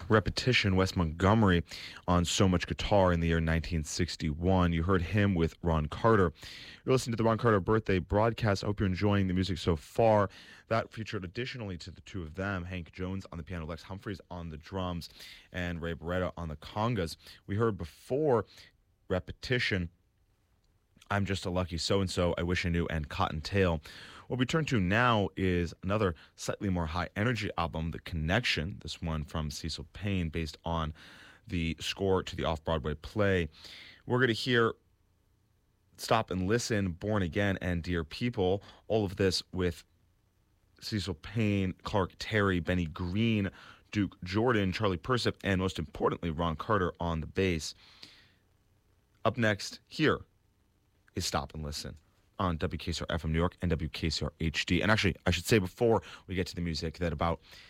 Repetition, Wes Montgomery, on So Much Guitar in the year 1961. You heard him with Ron Carter. You're listening to the Ron Carter birthday broadcast. I hope you're enjoying the music so far. That featured additionally to the two of them, Hank Jones on the piano, Lex Humphreys on the drums, and Ray Barretto on the congas. We heard before Repetition, I'm Just a Lucky So-and-So, I Wish I Knew, and Cottontail. What we turn to now is another slightly more high-energy album, The Connection, this one from Cecil Payne, based on the score to the off-Broadway play. We're going to hear Stop and Listen, Born Again, and Dear People, all of this with Cecil Payne, Clark Terry, Benny Green, Duke Jordan, Charlie Persip, and most importantly, Ron Carter on the bass. Up next, here is Stop and Listen on WKCR FM New York and WKCR HD. And actually, I should say before we get to the music that about